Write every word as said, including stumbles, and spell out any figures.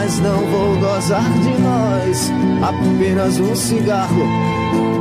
mas não vou gozar de nós. Apenas um cigarro